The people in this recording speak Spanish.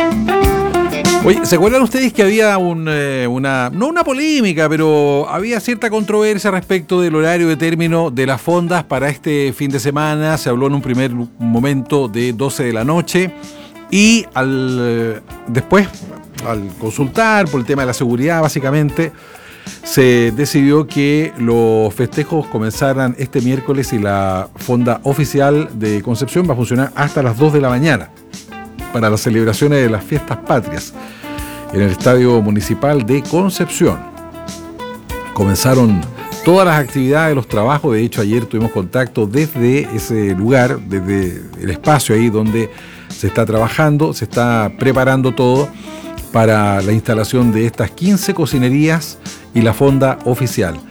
Oye, ¿se acuerdan ustedes que había no una polémica, pero había cierta controversia respecto del horario de término de las fondas para este fin de semana? Se habló en un primer momento de 12 de la noche y después, al consultar por el tema de la seguridad, básicamente, se decidió que los festejos comenzaran este miércoles y la fonda oficial de Concepción va a funcionar hasta las 2 de la mañana para las celebraciones de las fiestas patrias en el Estadio Municipal de Concepción. Comenzaron todas las actividades, los trabajos. De hecho, ayer tuvimos contacto desde ese lugar, desde el espacio ahí donde se está trabajando, se está preparando todo para la instalación de estas 15 cocinerías y la fonda oficial.